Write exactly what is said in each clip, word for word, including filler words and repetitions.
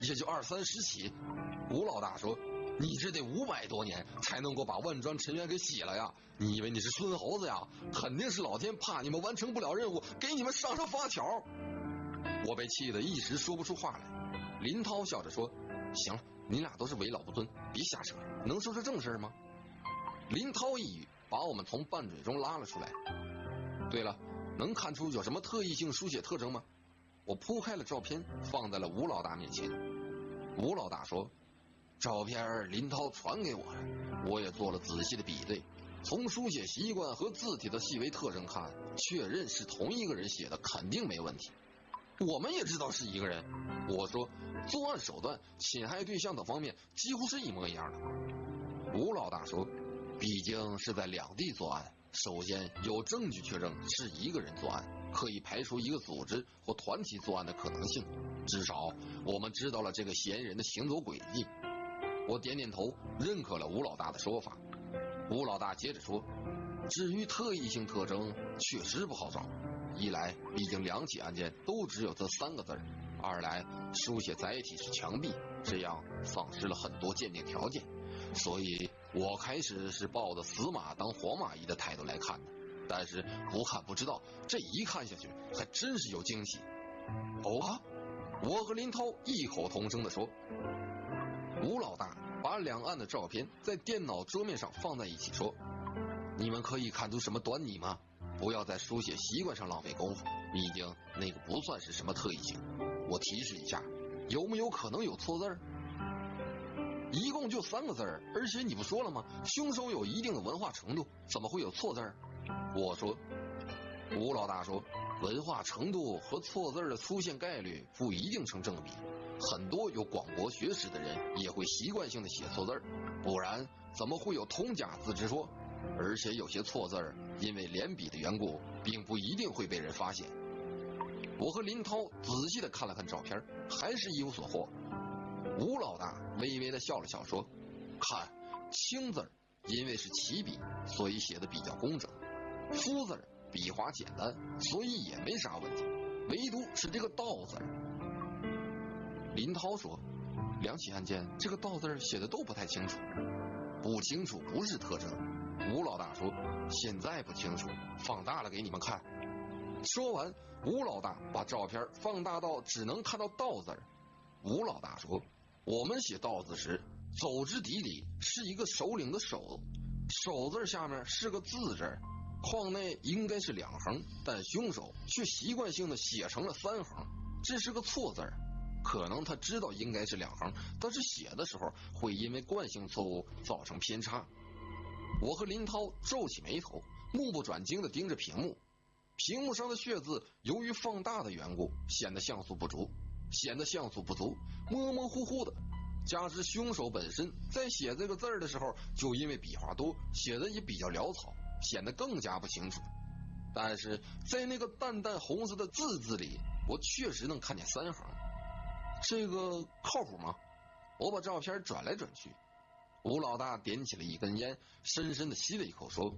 也就二三十起。吴老大说，你这得五百多年才能够把万砖尘缘给洗了呀！你以为你是孙猴子呀？肯定是老天怕你们完成不了任务，给你们上上发条。我被气得一时说不出话来。林涛笑着说，行了，你俩都是为老不尊，别瞎扯，能说说正事吗？林涛一语把我们从拌嘴中拉了出来。对了，能看出有什么特异性书写特征吗？我铺开了照片放在了吴老大面前。吴老大说，照片林涛传给我了，我也做了仔细的比对，从书写习惯和字体的细微特征看，确认是同一个人写的，肯定没问题。我们也知道是一个人。我说，作案手段、侵害对象等方面几乎是一模一样的。吴老大说，毕竟是在两地作案，首先有证据确认是一个人作案，可以排除一个组织或团体作案的可能性，至少我们知道了这个嫌疑人的行走轨迹。我点点头，认可了吴老大的说法。吴老大接着说，至于特异性特征，确实不好找。一来，毕竟两起案件都只有这三个字；二来，书写载体是墙壁，这样丧失了很多鉴定条件。所以我开始是抱着死马当活马医的态度来看的，但是不看不知道，这一看下去还真是有惊喜。哦，我和林涛异口同声地说。吴老大把两岸的照片在电脑桌面上放在一起说，你们可以看出什么端倪吗？不要在书写习惯上浪费功夫，毕竟那个不算是什么特异性。我提示一下，有没有可能有错字儿？一共就三个字儿，而且你不说了吗？凶手有一定的文化程度，怎么会有错字儿？我说。吴老大说，文化程度和错字的出现概率不一定成正比，很多有广博学识的人也会习惯性的写错字儿，不然怎么会有通假字之说？而且有些错字儿因为连笔的缘故，并不一定会被人发现。我和林涛仔细的看了看照片，还是一无所获。吴老大微微的笑了笑说，看青字儿因为是起笔，所以写的比较工整，夫字儿笔画简单，所以也没啥问题，唯独是这个道字儿。林涛说，两起案件这个道字儿写的都不太清楚。不清楚不是特征。吴老大说，现在不清楚，放大了给你们看。说完，吴老大把照片放大到只能看到道字儿。吴老大说，我们写道字时，走之底里是一个首领的首，首字下面是个字字，框内应该是两横，但凶手却习惯性的写成了三横，这是个错字，可能他知道应该是两横，但是写的时候会因为惯性错误造成偏差。我和林涛皱起眉头，目不转睛地盯着屏幕。屏幕上的血字由于放大的缘故，显得像素不足，显得像素不足，模模糊糊的。加之凶手本身在写这个字的时候，就因为笔画多，写的也比较潦草，显得更加不清楚。但是在那个淡淡红色的字字里，我确实能看见三横。这个靠谱吗？我把照片转来转去。吴老大点起了一根烟，深深地吸了一口，说，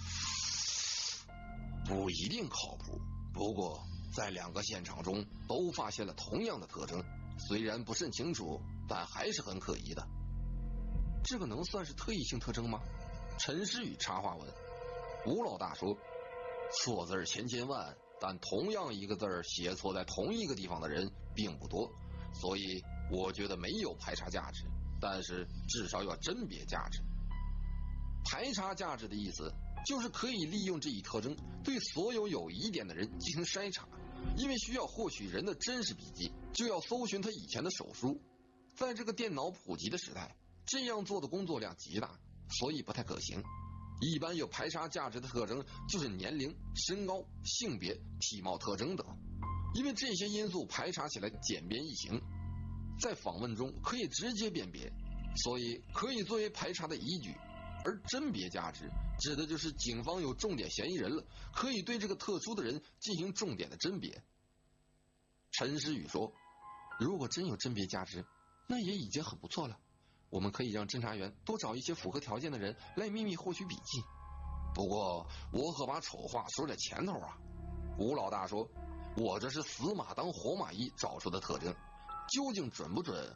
不一定靠谱，不过在两个现场中都发现了同样的特征，虽然不甚清楚，但还是很可疑的。这个能算是特异性特征吗？陈诗雨插话问。吴老大说，错字千千万，但同样一个字写错在同一个地方的人并不多，所以我觉得没有排查价值，但是至少要甄别价值。排查价值的意思就是可以利用这一特征对所有有疑点的人进行筛查，因为需要获取人的真实笔记，就要搜寻他以前的手书。在这个电脑普及的时代，这样做的工作量极大，所以不太可行。一般有排查价值的特征就是年龄、身高、性别、体貌特征等，因为这些因素排查起来简便易行，在访问中可以直接辨别，所以可以作为排查的依据。而甄别价值指的就是警方有重点嫌疑人了，可以对这个特殊的人进行重点的甄别。陈诗雨说，如果真有甄别价值，那也已经很不错了，我们可以让侦查员多找一些符合条件的人来秘密获取笔记。不过我可把丑话说在前头啊。吴老大说，我这是死马当活马医找出的特征， 究竟准不准？